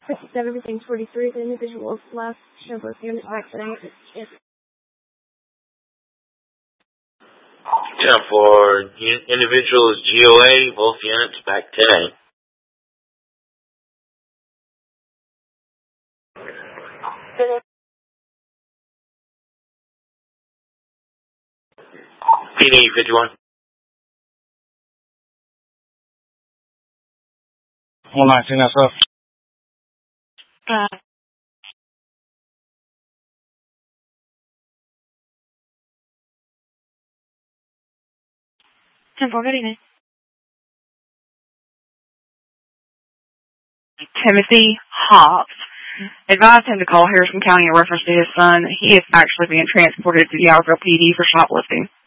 Everything's 43. The individual's last show was in accident. 10 for individuals GOA, both units back today. PD 51. 119, that's up. 10-4, good evening. Timothy Hobbs. Advised him to call Harrison County in reference to his son. He is actually being transported to the Yardville PD for shoplifting.